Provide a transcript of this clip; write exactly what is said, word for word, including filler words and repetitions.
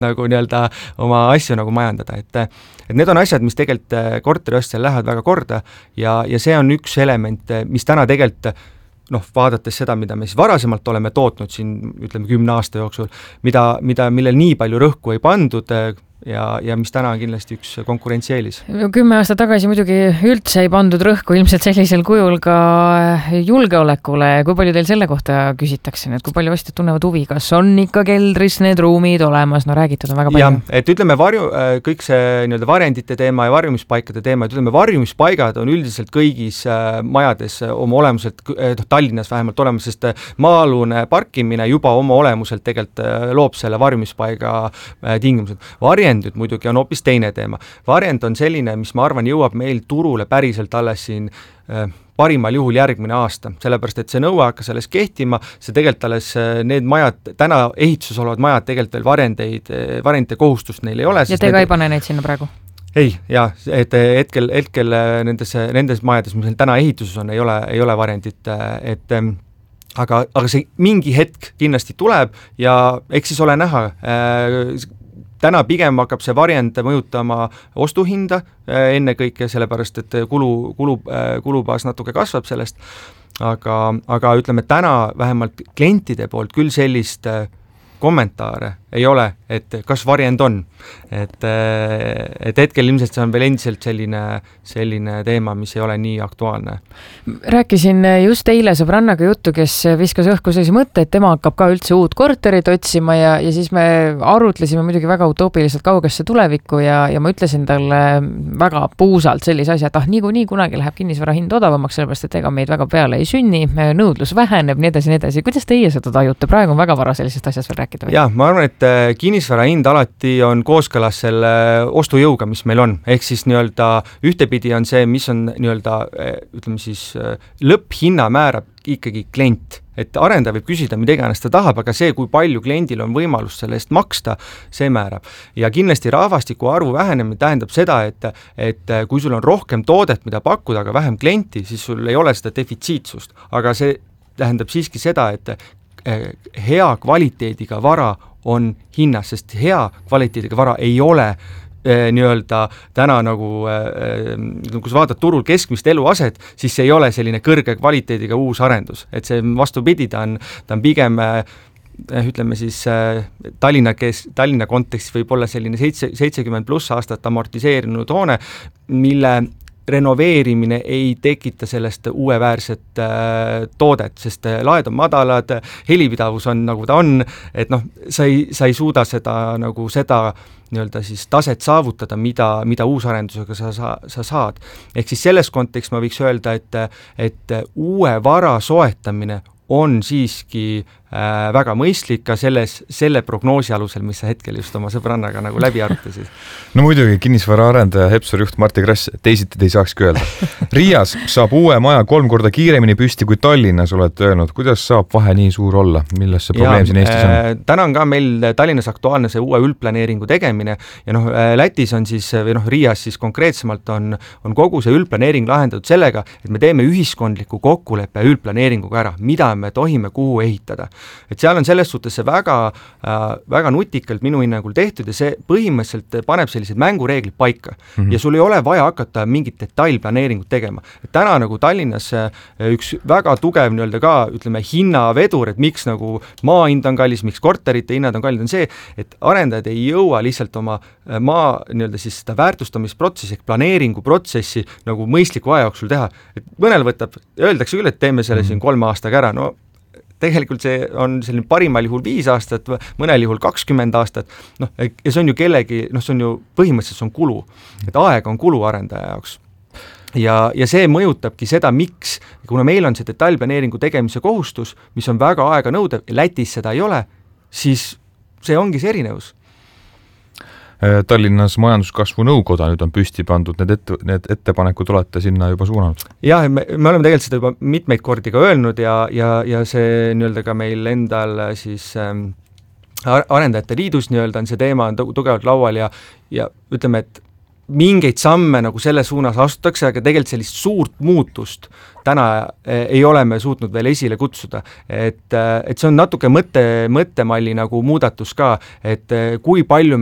nagu nii-öelda oma asju nagu majandada, et et need on asjad, mis tegelikult korteriostjal lähevad väga korda ja, ja see on üks element, mis täna tegelikult noh, vaadates seda, mida me siis varasemalt oleme tootnud siin, ütleme, kümne aasta jooksul, mida, mida, millel nii palju rõhku ei pandud ja, ja mis täna on kindlasti üks konkurentsieelis. Kümme aasta tagasi muidugi üldse ei pandud rõhku ilmselt sellisel kujul ka julgeolekule. Kui palju teil selle kohta küsitakse, et kui palju ostjad tunnevad huvi, kas on ikka keldris need ruumid olemas? No räägitud on väga palju. Ja, et ütleme, varju, kõik see nii-öelda varjendite teema ja varjumispaikade teema, et ütleme, varjumispaigad on üldiselt kõigis majades oma olemuselt, Tallinnas vähemalt olemas, sest maa-alune parkimine juba oma olemuselt tegelikult loob selle varjumispaiga tingimused. Varjend Varjendud muidugi on hoopis teine teema. Varjend on selline, mis ma arvan jõuab meil turule päriselt alles siin äh, parimal juhul järgmine aasta, sellepärast et see nõue hakkas alles kehtima, see tegelikult alles need majad, täna ehituses olevad majad tegelikult veel varjendeid, varjendite kohustust neil ei ole. Ja te ka ei pane neid sinna praegu? Ei, jah, et hetkel, hetkel nendes, nendes majades, mis täna ehituses on, ei ole, ei ole varjendit, et aga, aga see mingi hetk kindlasti tuleb ja eks siis ole näha, äh, täna pigem hakkab see varjend mõjutama ostuhinda ennekõike, sellepärast et kulu, kulu, kulubaas natuke kasvab sellest, aga, aga ütleme, täna vähemalt klientide poolt küll sellist kommentaare ei ole, et kas varjend on. Et, et hetkel ilmselt see on veel endiselt selline, selline teema, mis ei ole nii aktuaalne. Rääkisin just eile sõbrannaga juttu, kes viskas õhku sellise mõtte, et tema hakkab ka üldse uut korterit otsima ja, ja siis me arutlesime muidugi väga utoopiliselt kaugesse tulevikku ja, ja ma ütlesin talle väga puusalt sellise asja, et ah, nii kui nii kunagi läheb kinnisvara hind odavamaks, sellepärast et ega meid väga peale ei sünni, nõudlus väheneb, nii edasi, nii edasi. Kuidas teie seda tajute? Praegu on väga vara sellisest asjast veel rääkida. Ja, ma arvan, et kinnisvara hind alati on kooskõlas selle ostujõuga, mis meil on. Ehk siis nii-öelda ühtepidi on see, mis on nii-öelda, ütleme siis, lõpphinna määrab ikkagi klient. Et arendaja võib küsida, mida iganes ta tahab, aga see, kui palju kliendil on võimalus selle eest maksta, see määrab. Ja kindlasti rahvastiku arvu vähenemine tähendab seda, et, et kui sul on rohkem toodet, mida pakkuda, aga vähem klienti, siis sul ei ole seda defitsiitsust. Aga see tähendab siiski seda, et hea kvaliteediga vara on hinnas, sest hea kvaliteediga vara ei ole eh, nii-öelda täna nagu, eh, kui sa vaatad turul keskmist eluaset, siis see ei ole selline kõrge kvaliteediga uus arendus. Et see vastupidi, ta on, ta on pigem eh, ütleme siis eh, Tallinna, kes, Tallinna kontekstis võib olla selline seitsekümmend pluss aastat amortiseerinud hoone, mille renoveerimine ei tekita sellest uueväärset äh, toodet, sest laed on madalad, helipidavus on nagu ta on, et noh, sa ei, sa ei suuda seda, nagu seda nii-öelda siis taset saavutada, mida, mida uusarendusega sa, sa, sa saad. Ehk siis selles kontekstis ma võiks öelda, et, et uue vara soetamine on siiski äh, väga mõistlik ka selles, selle prognoosi alusel, mis sa hetkel just oma sõbrannaga nagu läbi arutasid. No muidugi kinnisvara arendaja Hepsor juht Martti Krass, teisiti te ei saakski öelda. Riias saab uue maja kolm korda kiiremini püsti kui Tallinnas, olete öelnud. Kuidas saab vahe nii suur olla? Milles see probleem ja, siin Eestis on? Äh, täna on ka meil Tallinnas aktuaalne see uue üldplaneeringu tegemine ja noh, Lätis on siis, või noh, Riias siis konkreetsemalt on, on kogu see üldplaneering lahendatud sellega, et me teeme ühiskondliku kokkuleppe üldplaneeringuga ära, mida me tohime kuhu ehitada. Et seal on selles suhtes see väga, äh, väga nutikalt minu hinnangul tehtud ja see põhimõtteliselt paneb sellised mängureeglid paika. Mm-hmm. Ja sul ei ole vaja hakata mingit detailplaneeringut tegema. Et täna nagu Tallinnas üks väga tugev nii-öelda ka, ütleme, hinnavedur, et miks nagu maa hind on kallis, miks korterite hinnad on kallid, on see, et arendajad ei jõua lihtsalt oma maa nii-öelda siis seda väärtustamisprotsessi ehk planeeringuprotsessi nagu mõistliku aja jooksul teha. Et mõnel võtab, öeldakse küll, et teeme selle mm-hmm. siin kolme aastaga ära, no tegelikult see on selline parimal juhul viis aastat, mõnel juhul kakskümmend aastat, noh, ja see on ju kellegi, noh, see on ju põhimõtteliselt see on kulu, et aeg on kulu arendaja jaoks. Ja, ja see mõjutabki seda, miks, kuna meil on see detailplaneeringu tegemise kohustus, mis on väga aega nõudev, ja Lätis seda ei ole, siis see ongi see erinevus. Tallinnas majanduskasvu nõukoda nüüd on püsti pandud, need, ette, need ettepanekud olete sinna juba suunanud? Jah, me, me oleme tegelikult seda juba mitmeid kordi ka öelnud ja, ja, ja see nii-öelda ka meil endal siis ähm, arendajate liidus nii-öelda on see teema on tugevalt laual ja, ja ütleme, et mingeid samme nagu selle suunas astutakse, aga tegelikult sellist suurt muutust täna ei ole me suutnud veel esile kutsuda. Et, et see on natuke mõtte, mõttemalli nagu muudatus ka, et kui palju